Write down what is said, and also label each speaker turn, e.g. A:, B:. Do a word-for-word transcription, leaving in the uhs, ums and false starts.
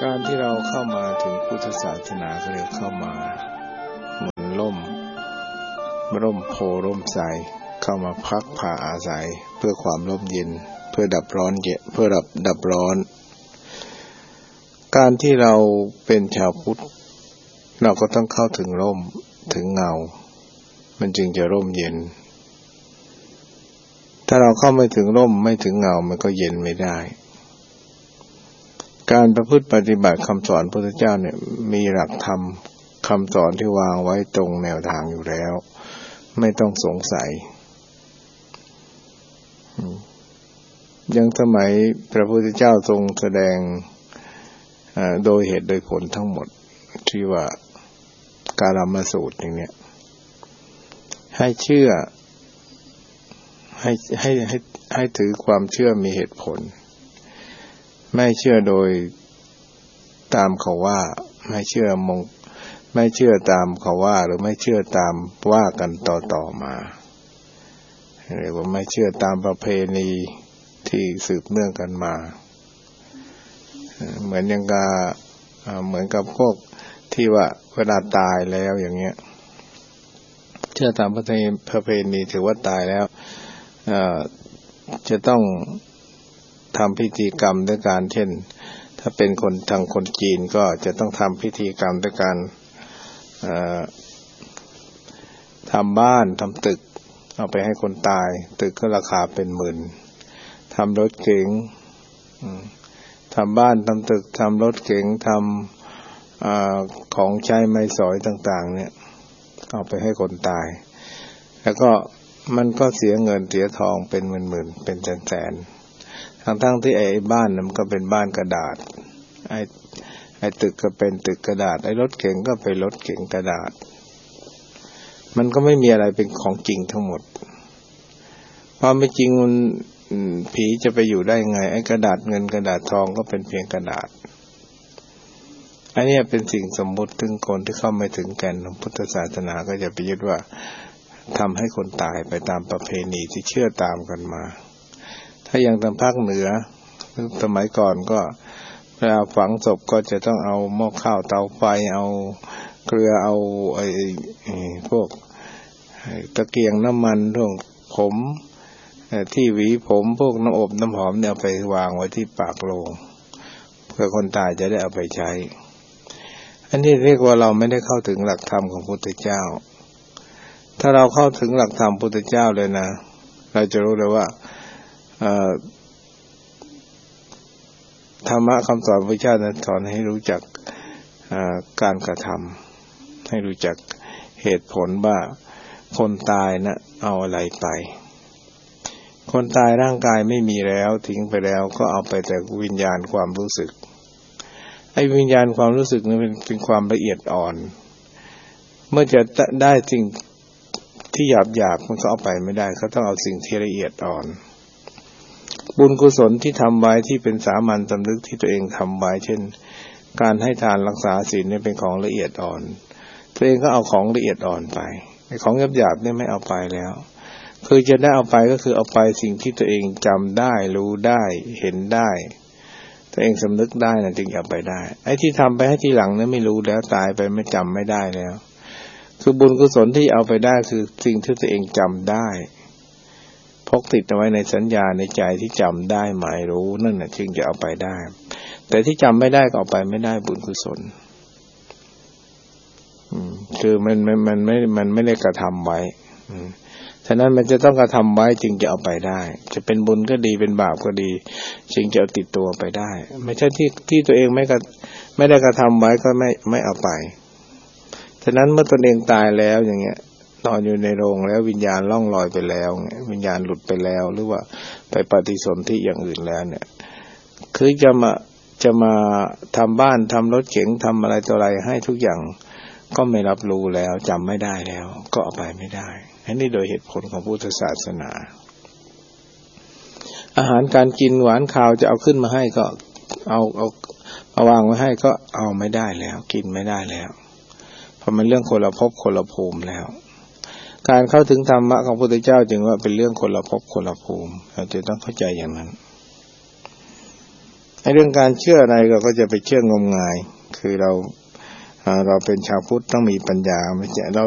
A: การที่เราเข้ามาถึงพุทธศาสนาก็เรียกเข้ามาเหมือนร่มร่มโพร่มไทรเข้ามาพักผ่าอาศัยเพื่อความร่มเย็นเพื่อดับร้อนเย็นเพื่อดับดับร้อนการที่เราเป็นชาวพุทธเราก็ต้องเข้าถึงร่มถึงเงามันจึงจะร่มเย็นถ้าเราเข้าไม่ถึงร่มไม่ถึงเงามันก็เย็นไม่ได้การประพฤติปฏิบัติคำสอนพระพุทธเจ้าเนี่ยมีหลักธรรมคำสอนที่วางไว้ตรงแนวทางอยู่แล้วไม่ต้องสงสัยยังสมัยพระพุทธเจ้าทรงแสดงโดยเหตุโดยผลทั้งหมดที่ว่ากาลามสูตรอย่างเนี้ยให้เชื่อให้ให้ให้ให้ถือความเชื่อมีเหตุผลไม่เชื่อโดยตามเขาว่าไม่เชื่อมงไม่เชื่อตามเขาว่าหรือไม่เชื่อตามว่ากันต่อๆมาเรียกว่าไม่เชื่อตามประเพณีที่สืบเนื่องกันมาเหมือนอย่างกับเหมือนกับพวกที่ว่าเวลาตายแล้วอย่างเงี้ยเชื่อตามประเพณีถือว่าตายแล้วจะต้องทำพิธีกรรมด้วยการเช่นถ้าเป็นคนทางคนจีนก็จะต้องทำพิธีกรรมด้วยการทำบ้านทำตึกเอาไปให้คนตายตึกก็ราคาเป็นหมื่นทำรถเก๋งทำบ้านทำตึกทำรถเก๋งทำของใช้ไม้สอยต่างๆเนี่ยเอาไปให้คนตายแล้วก็มันก็เสียเงินเสียทองเป็นหมื่นๆเป็นแสนๆทั้งๆที่ไอ้บ้านมันก็เป็นบ้านกระดาษไอ้ไอ้ตึกก็เป็นตึกกระดาษไอ้รถเก๋งก็เป็นรถเก๋งกระดาษมันก็ไม่มีอะไรเป็นของจริงทั้งหมดความเป็นจริงมันผีจะไปอยู่ได้ไงไอ้กระดาษเงินกระดาษทองก็เป็นเพียงกระดาษอันนี้เป็นสิ่งสมมุติถึงคนที่เข้าไม่ถึงแก่นของพุทธศาสนาก็จะไปยึดว่าทำให้คนตายไปตามประเพณีที่เชื่อตามกันมาถ้าอย่างทางภาคเหนือสมัยก่อนก็เวลาฝังศพก็จะต้องเอาหม้อข้าวเตาไฟเอาเกลือเอาไอ้พวกตะเกียงน้ำมันพวกผมที่หวีผมพวกน้ำอบน้ำหอมเนี่ยเอาไปวางไว้ที่ปากโลงเพื่อคนตายจะได้เอาไปใช้อันนี้เรียกว่าเราไม่ได้เข้าถึงหลักธรรมของพุทธเจ้าถ้าเราเข้าถึงหลักธรรมพุทธเจ้าเลยนะเราจะรู้เลยว่าธรรมะคำสอนพระเจ้านั้นสอนให้รู้จักการกระทำให้รู้จักเหตุผลว่าคนตายนะเอาอะไรไปคนตายร่างกายไม่มีแล้วทิ้งไปแล้วก็เอาไปแต่วิญญาณความรู้สึกไอ้วิญญาณความรู้สึกนั้นเป็นเป็นความละเอียดอ่อนเมื่อจะได้สิ่งที่หยาบหยาบมันก็เอาไปไม่ได้เขาต้องเอาสิ่งที่ละเอียดอ่อนบุญกุศลที่ทำไว้ที่เป็นสามัญสำนึกที่ตัวเองทำไว้เช่นการให้ทานรักษาศีลเนี่ยเป็นของละเอียดอ่อนตัวเองก็เอาของละเอียดอ่อนไปไอ้ของหยาบหยาบเนี่ยไม่เอาไปแล้วคือจะได้เอาไปก็คือเอาไปสิ่งที่ตัวเองจำได้รู้ได้เห็นได้ตัวเองสำนึกได้นะจึงเอาไปได้ไอ้ที่ทำไปให้ทีหลังนั้นไม่รู้แล้วตายไปไม่จำไม่ได้แล้วคือบุญกุศลที่เอาไปได้คือสิ่งที่ตัวเองจำได้พกติดเอาไว้ในสัญญาในใจที่จำได้หมายรู้นั่นน่ะจึงจะเอาไปได้แต่ที่จำไม่ได้ก็เอาไปไม่ได้บุญกุศลอืมคือมันมันมันไม่มันไม่ได้กระทำไว้อืมฉะนั้นมันจะต้องกระทำไว้จึงจะเอาไปได้จะเป็นบุญก็ดีเป็นบาปก็ดีจึงจะเอาติดตัวไปได้ไม่ใช่ที่ที่ตัวเองไม่กระไม่ได้กระทำไว้ก็ไม่ไม่เอาไปฉะนั้นเมื่อตนเองตายแล้วอย่างเงี้ยนอนอยู่ในโรงแล้ววิญญาณล่องลอยไปแล้ววิญญาณหลุดไปแล้วหรือว่าไปปฏิสนธิอย่างอื่นแล้วเนี่ยคือจะมาจะมาทำบ้านทำรถเก๋งทำอะไรต่ออะไรให้ทุกอย่างก็ไม่รับรู้แล้วจำไม่ได้แล้วก็เอาไปไม่ได้อันนี้โดยเหตุผลของพุทธศาสนาอาหารการกินหวานข้าวจะเอาขึ้นมาให้ก็เอาเอามาวางไว้ให้ก็เอาไม่ได้แล้วกินไม่ได้แล้วเพราะมันเรื่องคนละภพคนละภูมิแล้วการเข้าถึงธรรมะของพระพุทธเจ้าจึงว่าเป็นเรื่องคนละภพคนละภูมิเราจะต้องเข้าใจอย่างนั้นไอ้เรื่องการเชื่ออะไรเราก็จะไปเชื่องมงายคือเราเราเป็นชาวพุทธต้องมีปัญญาไม่ใช่เรา